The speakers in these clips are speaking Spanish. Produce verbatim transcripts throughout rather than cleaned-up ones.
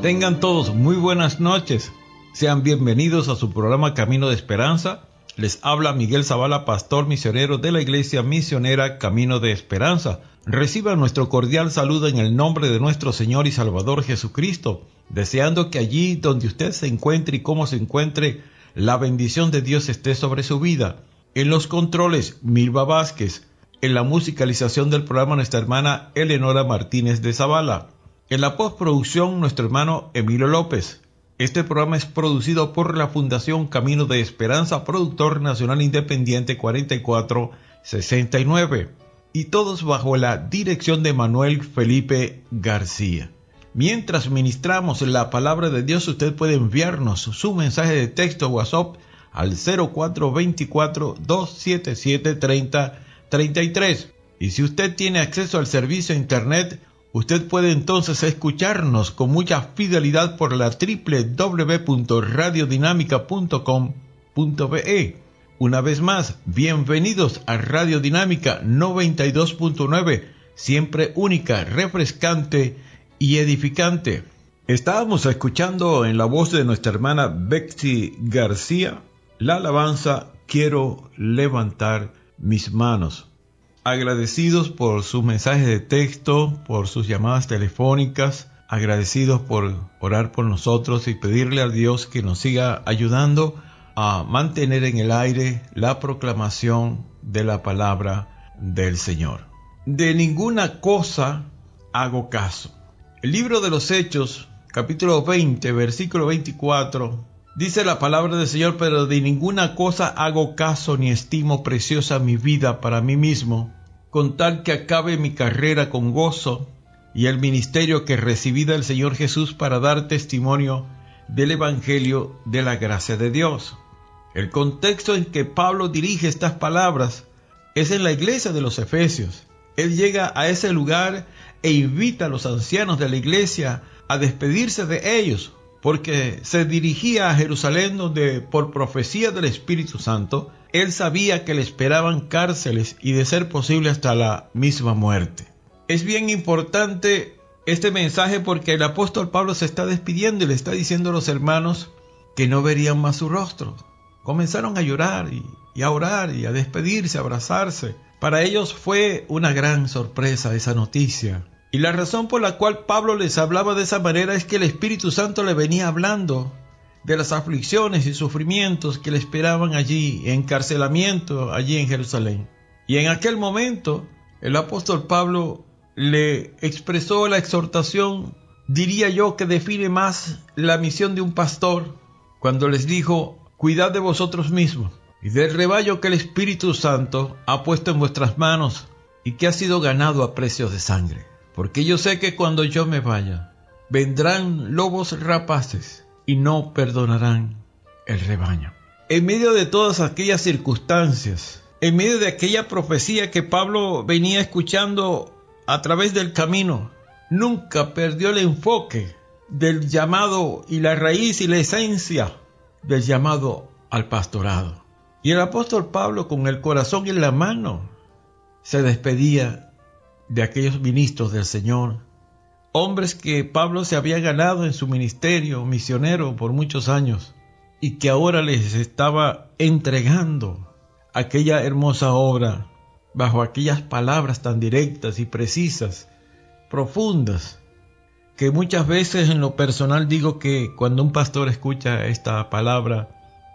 Tengan todos muy buenas noches. Sean bienvenidos a su programa Camino de Esperanza. Les habla Miguel Zavala, pastor misionero de la Iglesia Misionera Camino de Esperanza. Reciban nuestro cordial saludo en el nombre de nuestro Señor y Salvador Jesucristo, deseando que allí donde usted se encuentre y como se encuentre, la bendición de Dios esté sobre su vida. En los controles, Milva Vázquez. En la musicalización del programa, nuestra hermana Eleonora Martínez de Zavala. En la postproducción, nuestro hermano Emilio López. Este programa es producido por la Fundación Camino de Esperanza, productor nacional independiente cuarenta y cuatro sesenta y nueve. Y todos bajo la dirección de Manuel Felipe García. Mientras ministramos la palabra de Dios, usted puede enviarnos su mensaje de texto WhatsApp al cero cuatro dos cuatro, dos siete siete, tres cero tres tres. Y si usted tiene acceso al servicio de internet, usted puede entonces escucharnos con mucha fidelidad por la doble u doble u doble u punto radio dinámica punto com punto be. Una vez más, bienvenidos a Radio Dinámica noventa y dos punto nueve, siempre única, refrescante y edificante. Estábamos escuchando en la voz de nuestra hermana Betsy García la alabanza Quiero levantar mis manos. Agradecidos por sus mensajes de texto, por sus llamadas telefónicas, agradecidos por orar por nosotros y pedirle a Dios que nos siga ayudando a mantener en el aire la proclamación de la palabra del Señor. De ninguna cosa hago caso. El libro de los Hechos, capítulo veinte, versículo veinticuatro, dice la palabra del Señor: pero de ninguna cosa hago caso ni estimo preciosa mi vida para mí mismo, con tal que acabe mi carrera con gozo y el ministerio que recibí del Señor Jesús para dar testimonio del Evangelio de la gracia de Dios. El contexto en que Pablo dirige estas palabras es en la iglesia de los Efesios. Él llega a ese lugar e invita a los ancianos de la iglesia a despedirse de ellos, porque se dirigía a Jerusalén, donde por profecía del Espíritu Santo, él sabía que le esperaban cárceles y de ser posible hasta la misma muerte. Es bien importante este mensaje porque el apóstol Pablo se está despidiendo y le está diciendo a los hermanos que no verían más su rostro. Comenzaron a llorar y, y a orar y a despedirse, a abrazarse. Para ellos fue una gran sorpresa esa noticia. Y la razón por la cual Pablo les hablaba de esa manera es que el Espíritu Santo le venía hablando de las aflicciones y sufrimientos que le esperaban allí, encarcelamiento allí en Jerusalén. Y en aquel momento el apóstol Pablo le expresó la exhortación, diría yo, que define más la misión de un pastor, cuando les dijo: cuidad de vosotros mismos y del rebaño que el Espíritu Santo ha puesto en vuestras manos y que ha sido ganado a precio de sangre. Porque yo sé que cuando yo me vaya, vendrán lobos rapaces y no perdonarán el rebaño. En medio de todas aquellas circunstancias, en medio de aquella profecía que Pablo venía escuchando a través del camino, nunca perdió el enfoque del llamado y la raíz y la esencia del llamado al pastorado. Y el apóstol Pablo, con el corazón en la mano, se despedía de aquellos ministros del Señor, hombres que Pablo se había ganado en su ministerio misionero por muchos años y que ahora les estaba entregando aquella hermosa obra bajo aquellas palabras tan directas y precisas, profundas, que muchas veces en lo personal digo que cuando un pastor escucha esta palabra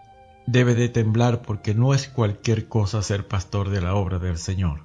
debe de temblar, porque no es cualquier cosa ser pastor de la obra del Señor.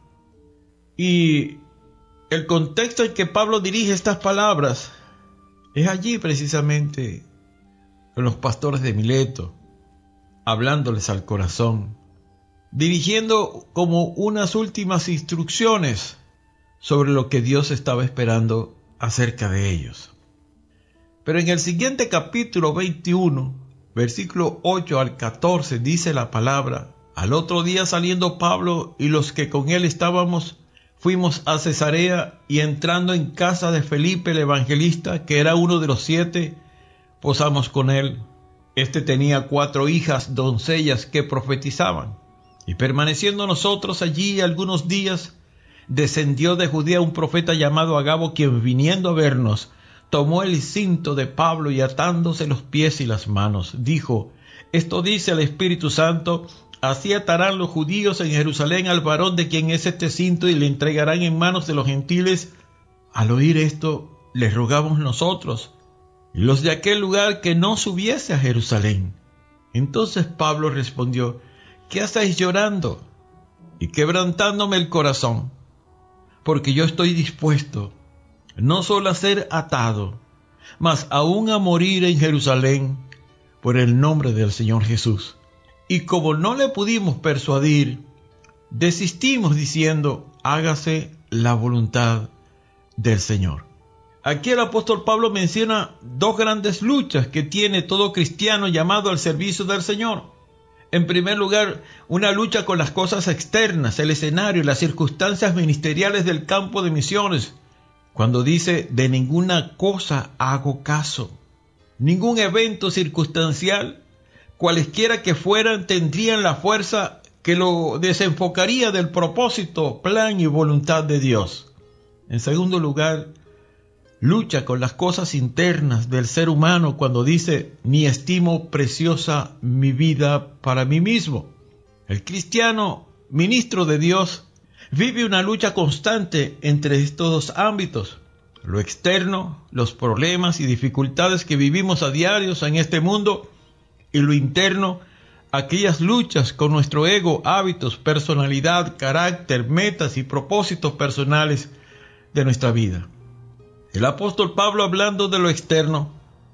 Y el contexto en que Pablo dirige estas palabras es allí precisamente con los pastores de Mileto, hablándoles al corazón, dirigiendo como unas últimas instrucciones sobre lo que Dios estaba esperando acerca de ellos. Pero en el siguiente capítulo veintiuno, versículo ocho al catorce, dice la palabra: al otro día, saliendo Pablo y los que con él estábamos, fuimos a Cesarea, y entrando en casa de Felipe el evangelista, que era uno de los siete, posamos con él. Este tenía cuatro hijas doncellas que profetizaban. Y permaneciendo nosotros allí algunos días, descendió de Judea un profeta llamado Agabo, quien viniendo a vernos, tomó el cinto de Pablo y atándose los pies y las manos, dijo: esto dice el Espíritu Santo, así atarán los judíos en Jerusalén al varón de quien es este cinto y le entregarán en manos de los gentiles. Al oír esto, les rogamos nosotros, y los de aquel lugar, que no subiese a Jerusalén. Entonces Pablo respondió: ¿qué hacéis llorando y quebrantándome el corazón? Porque yo estoy dispuesto no solo a ser atado, mas aún a morir en Jerusalén por el nombre del Señor Jesús. Y como no le pudimos persuadir, desistimos diciendo: hágase la voluntad del Señor. Aquí el apóstol Pablo menciona dos grandes luchas que tiene todo cristiano llamado al servicio del Señor. En primer lugar, una lucha con las cosas externas, el escenario y las circunstancias ministeriales del campo de misiones. Cuando dice: de ninguna cosa hago caso. Ningún evento circunstancial, cualesquiera que fueran, tendrían la fuerza que lo desenfocaría del propósito, plan y voluntad de Dios. En segundo lugar, lucha con las cosas internas del ser humano cuando dice: ni estimo preciosa mi vida para mí mismo. El cristiano, ministro de Dios, vive una lucha constante entre estos dos ámbitos: lo externo, los problemas y dificultades que vivimos a diario en este mundo, y lo interno, aquellas luchas con nuestro ego, hábitos, personalidad, carácter, metas y propósitos personales de nuestra vida. El apóstol Pablo, hablando de lo externo,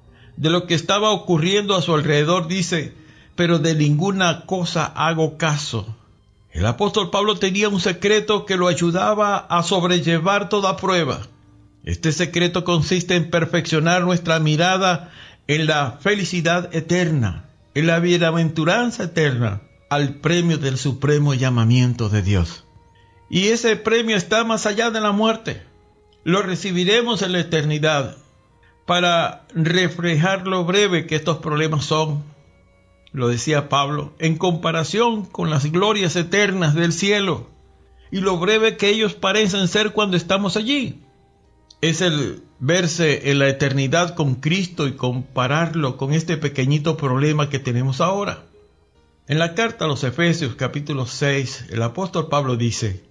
de lo que estaba ocurriendo a su alrededor, dice: pero de ninguna cosa hago caso. El apóstol Pablo tenía un secreto que lo ayudaba a sobrellevar toda prueba. Este secreto consiste en perfeccionar nuestra mirada en la felicidad eterna, en la bienaventuranza eterna, al premio del supremo llamamiento de Dios. Y ese premio está más allá de la muerte. Lo recibiremos en la eternidad. Para reflejar lo breve que estos problemas son, lo decía Pablo, en comparación con las glorias eternas del cielo, y lo breve que ellos parecen ser cuando estamos allí. Es el verse en la eternidad con Cristo y compararlo con este pequeñito problema que tenemos ahora. En la carta a los Efesios capítulo seis, el apóstol Pablo dice: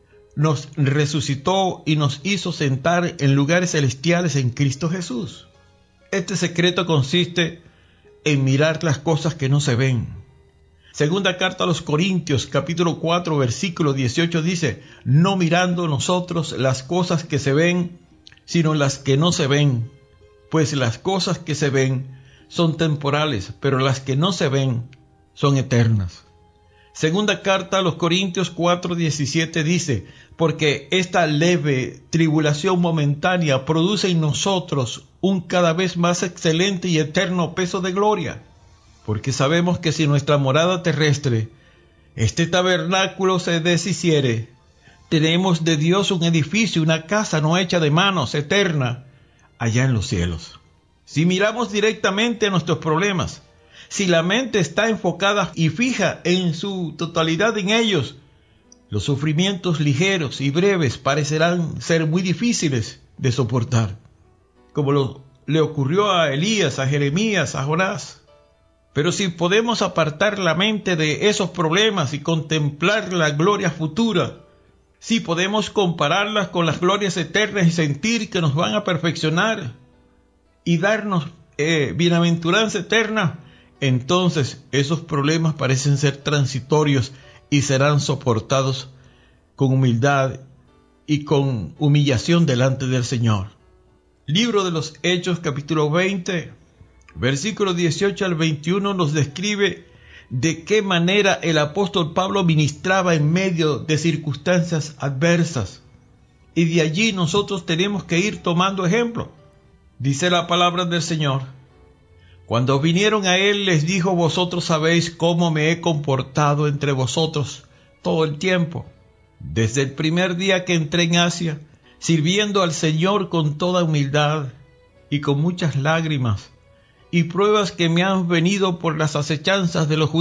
nos resucitó y nos hizo sentar en lugares celestiales en Cristo Jesús. Este secreto consiste en mirar las cosas que no se ven. Segunda carta a los Corintios, capítulo cuatro, versículo dieciocho dice: no mirando nosotros las cosas que se ven, sino las que no se ven, pues las cosas que se ven son temporales, pero las que no se ven son eternas. Segunda carta a los Corintios cuatro diecisiete dice: porque esta leve tribulación momentánea produce en nosotros un cada vez más excelente y eterno peso de gloria. Porque sabemos que si nuestra morada terrestre, este tabernáculo, se deshiciere, tenemos de Dios un edificio, una casa no hecha de manos, eterna, allá en los cielos. Si miramos directamente a nuestros problemas, si la mente está enfocada y fija en su totalidad en ellos, los sufrimientos ligeros y breves parecerán ser muy difíciles de soportar, como lo, le ocurrió a Elías, a Jeremías, a Jonás. Pero si podemos apartar la mente de esos problemas y contemplar la gloria futura, si podemos compararlas con las glorias eternas y sentir que nos van a perfeccionar y darnos eh, bienaventuranza eterna, entonces esos problemas parecen ser transitorios y serán soportados con humildad y con humillación delante del Señor. Libro de los Hechos, capítulo veinte, versículos dieciocho al veintiuno, nos describe de qué manera el apóstol Pablo ministraba en medio de circunstancias adversas. Y de allí nosotros tenemos que ir tomando ejemplo. Dice la palabra del Señor: cuando vinieron a él, les dijo: vosotros sabéis cómo me he comportado entre vosotros todo el tiempo, desde el primer día que entré en Asia, sirviendo al Señor con toda humildad y con muchas lágrimas y pruebas que me han venido por las acechanzas de los judíos,